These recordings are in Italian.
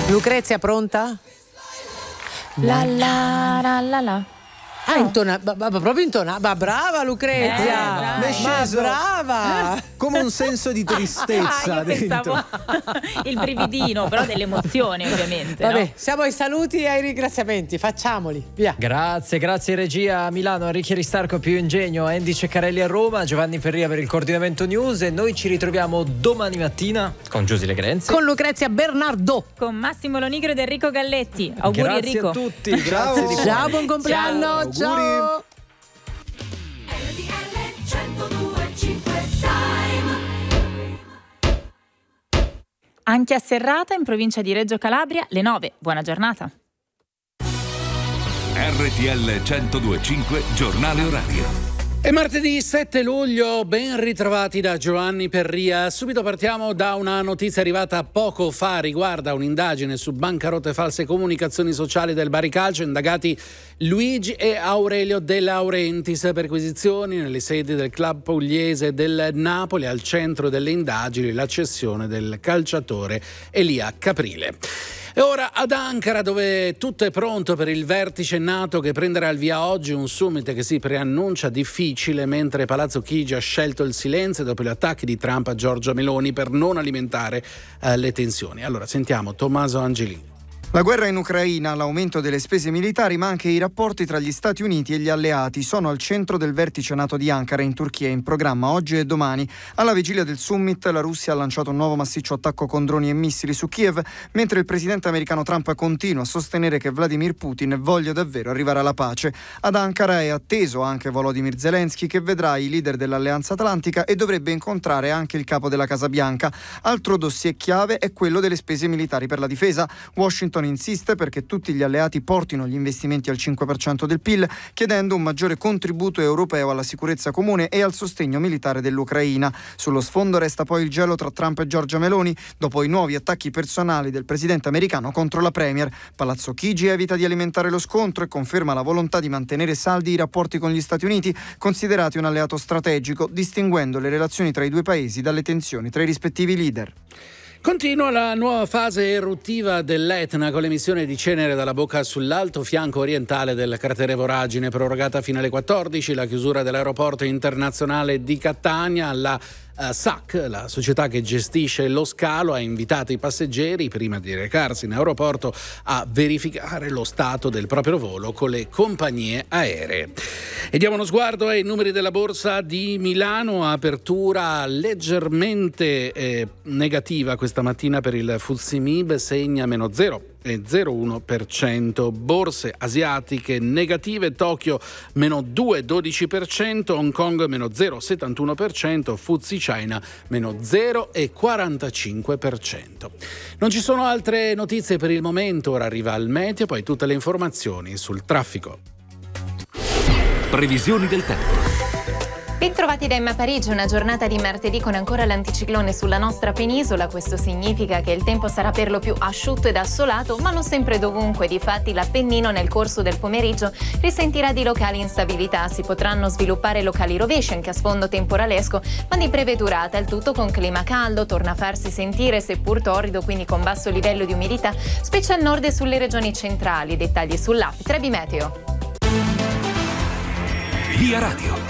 Lucrezia, pronta? La la la la la. Proprio intona. Ma brava Lucrezia! Mi è sceso brava! come un senso di tristezza Io pensavo dentro. il brividino, però dell'emozione, ovviamente. Vabbè, no? siamo ai saluti e ai ringraziamenti, facciamoli, via. Grazie regia a Milano, Enrico Aristarco più Ingegno, Andy Ceccarelli a Roma, Giovanni Ferria per il coordinamento news e noi ci ritroviamo domani mattina con Giusy Legrenzi. Con Lucrezia Bernardo. Con Massimo Lonigro ed Enrico Galletti. Auguri Grazie Enrico. a tutti, grazie di cuore. Ciao, buon compleanno, ciao. Anche a Serrata, in provincia di Reggio Calabria, le 9. Buona giornata. RTL 102.5 Giornale Orario. È martedì 7 luglio, ben ritrovati da Giovanni Perria. Subito partiamo da una notizia arrivata poco fa, riguarda un'indagine su bancarotte false e comunicazioni sociali del Bari Calcio, indagati Luigi e Aurelio De Laurentiis, perquisizioni nelle sedi del club pugliese del Napoli. Al centro delle indagini la cessione del calciatore Elia Caprile. E ora ad Ankara, dove tutto è pronto per il vertice NATO che prenderà il via oggi, un summit che si preannuncia difficile, mentre Palazzo Chigi ha scelto il silenzio dopo gli attacchi di Trump a Giorgia Meloni per non alimentare le tensioni. Allora sentiamo Tommaso Angelini. La guerra in Ucraina, l'aumento delle spese militari, ma anche i rapporti tra gli Stati Uniti e gli alleati sono al centro del vertice NATO di Ankara in Turchia, in programma oggi e domani. Alla vigilia del summit la Russia ha lanciato un nuovo massiccio attacco con droni e missili su Kiev, mentre il presidente americano Trump continua a sostenere che Vladimir Putin voglia davvero arrivare alla pace. Ad Ankara è atteso anche Volodymyr Zelensky, che vedrà i leader dell'Alleanza Atlantica e dovrebbe incontrare anche il capo della Casa Bianca. Altro dossier chiave è quello delle spese militari per la difesa. Washington insiste perché tutti gli alleati portino gli investimenti al 5% del PIL, chiedendo un maggiore contributo europeo alla sicurezza comune e al sostegno militare dell'Ucraina. Sullo sfondo resta poi il gelo tra Trump e Giorgia Meloni, dopo i nuovi attacchi personali del presidente americano contro la premier. Palazzo Chigi evita di alimentare lo scontro e conferma la volontà di mantenere saldi i rapporti con gli Stati Uniti, considerati un alleato strategico, distinguendo le relazioni tra i due paesi dalle tensioni tra i rispettivi leader. Continua la nuova fase eruttiva dell'Etna con l'emissione di cenere dalla bocca sull'alto fianco orientale del cratere Voragine, prorogata fino alle 14, la chiusura dell'aeroporto internazionale di Catania. La SAC, la società che gestisce lo scalo, ha invitato i passeggeri, prima di recarsi in aeroporto, a verificare lo stato del proprio volo con le compagnie aeree. E diamo uno sguardo ai numeri della borsa di Milano, apertura leggermente negativa questa mattina per il FTSE MIB, segna meno 0,01%, borse asiatiche negative, Tokyo meno 2,12%, Hong Kong meno 0,71%, FTSE China meno 0,45%. Non ci sono altre notizie per il momento, ora arriva il meteo, poi tutte le informazioni sul traffico. Previsioni del tempo. Bentrovati da Emma Parigi, una giornata di martedì con ancora l'anticiclone sulla nostra penisola. Questo significa che il tempo sarà per lo più asciutto ed assolato, ma non sempre dovunque. Difatti l'Appennino nel corso del pomeriggio risentirà di locali instabilità. Si potranno sviluppare locali rovesci anche a sfondo temporalesco, ma di breve durata. Il tutto con clima caldo, torna a farsi sentire seppur torrido, quindi con basso livello di umidità, specie al nord e sulle regioni centrali. Dettagli sull'app Trebi Meteo. Via Radio.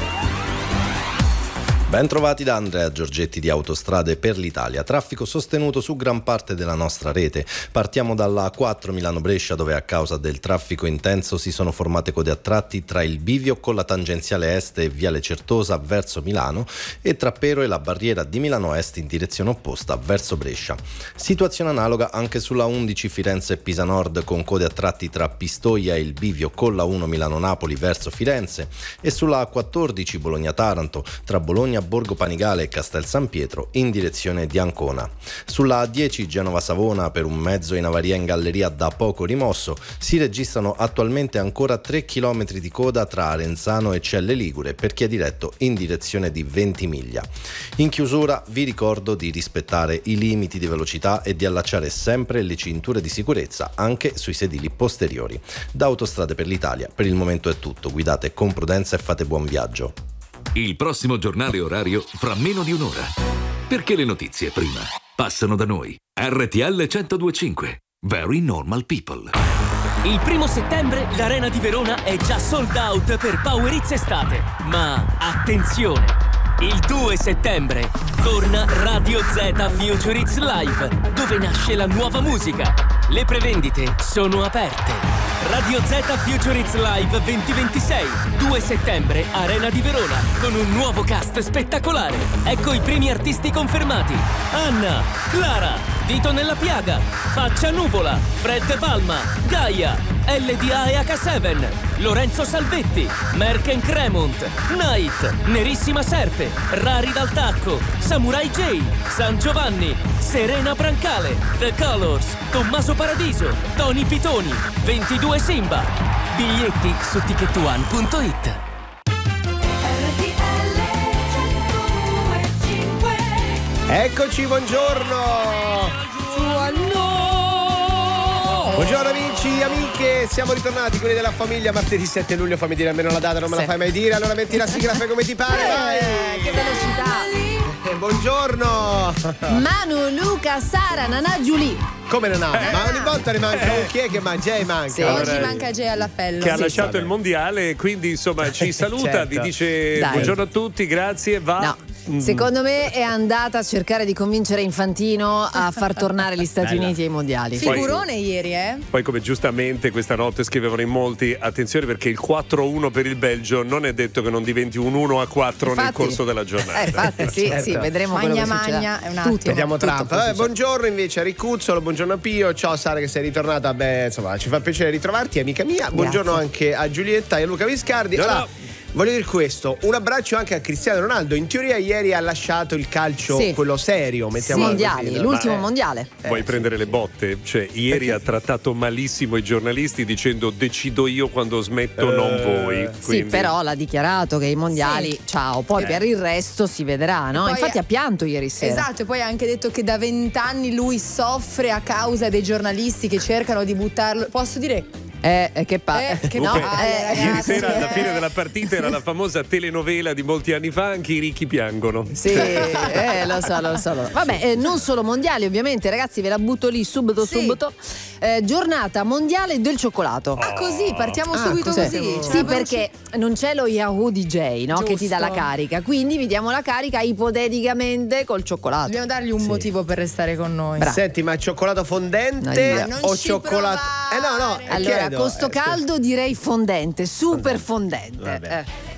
Ben trovati da Andrea Giorgetti di Autostrade per l'Italia. Traffico sostenuto su gran parte della nostra rete. Partiamo dalla A4 Milano-Brescia, dove a causa del traffico intenso si sono formate code a tratti tra il bivio con la tangenziale est e Viale Certosa verso Milano e tra Pero e la barriera di Milano Est in direzione opposta verso Brescia. Situazione analoga anche sulla 11 Firenze-Pisa Nord, con code a tratti tra Pistoia e il bivio con la 1 Milano-Napoli verso Firenze e sulla A14 Bologna-Taranto tra Bologna, Borgo Panigale e Castel San Pietro in direzione di Ancona. Sulla A10 Genova-Savona, per un mezzo in avaria in galleria da poco rimosso, si registrano attualmente ancora 3 km di coda tra Arenzano e Celle Ligure per chi è diretto in direzione di Ventimiglia. In chiusura vi ricordo di rispettare i limiti di velocità e di allacciare sempre le cinture di sicurezza anche sui sedili posteriori. Da Autostrade per l'Italia per il momento è tutto, guidate con prudenza e fate buon viaggio. Il prossimo giornale orario fra meno di un'ora. Perché le notizie prima passano da noi. RTL 102.5. Very Normal People. Il 1° settembre l'Arena di Verona è già sold out per Power Hits Estate. Ma attenzione! Il 2 settembre torna Radio Z Future Hits Live, dove nasce la nuova musica. Le prevendite sono aperte. Radio Z Future Hits Live 2026, 2 settembre, Arena di Verona, con un nuovo cast spettacolare. Ecco i primi artisti confermati: Anna, Clara, Dito nella Piaga, Faccia Nuvola, Fred Palma, Gaia, LDA e H7, Lorenzo Salvetti, Merken Cremont, Night, Nerissima Serpe, Rari dal Tacco, Samurai J, San Giovanni, Serena Brancale, The Colors, Tommaso Paradiso, Tony Pitoni, 22 Simba. Biglietti su ticketone.it. Eccoci, buongiorno! Buongiorno amici, amiche, siamo ritornati, quelli della famiglia, martedì 7 luglio, fammi dire almeno la data, non me la fai mai dire, allora metti la sigla, fai come ti pare, vai! Che velocità! Buongiorno! Manu, Luca, Sara, Nanà, Giulia. Come non ha? Ma ogni volta ne manca chi è che manca? Jay manca. Sì, oggi manca Jay all'appello. Che ha lasciato il mondiale, quindi insomma ci saluta, Certo. vi dice Dai. buongiorno a tutti, grazie, va. No. Secondo me è andata a cercare di convincere Infantino a far tornare gli Stati Uniti ai mondiali. Figurone ieri, Poi come giustamente questa notte scrivevano in molti, attenzione perché il 4-1 per il Belgio non è detto che non diventi un 1-4 nel corso della giornata. Infatti, sì, Certo. sì, vedremo quello che succederà. è un attimo. Vediamo tutto Trump. può succedere. Buongiorno invece a Ricuzzolo, buongiorno a Pio, ciao Sara che sei ritornata, beh insomma ci fa piacere ritrovarti, amica mia. Buongiorno anche a Giulietta e a Luca Viscardi. Allora, voglio dire questo, un abbraccio anche a Cristiano Ronaldo, in teoria ieri ha lasciato il calcio, Sì. quello serio, mettiamo mondiali, l'ultimo mondiale. Vuoi prendere le botte? Cioè, ieri ha trattato malissimo i giornalisti dicendo decido io quando smetto, non voi. Sì, Quindi... però l'ha dichiarato che i mondiali, ciao, poi per il resto si vedrà, no? Poi Infatti ha pianto ieri sera. Esatto, e poi ha anche detto che da 20 anni lui soffre a causa dei giornalisti che cercano di buttarlo. Posso dire? Che Comunque, ieri sera alla fine della partita era la famosa telenovela di molti anni fa, anche i ricchi piangono. Sì, lo so. Vabbè, non solo mondiali, ovviamente, ragazzi, ve la butto lì subito. Giornata mondiale del cioccolato. Ah, così, partiamo subito così. Sì, perché non c'è lo Yahoo DJ, no? Che ti dà la carica. Quindi vi diamo la carica ipoteticamente col cioccolato. Dobbiamo dargli un motivo per restare con noi. Senti, ma cioccolato fondente o cioccolato? No, Allora, chiedo, con sto caldo direi fondente, super fondente.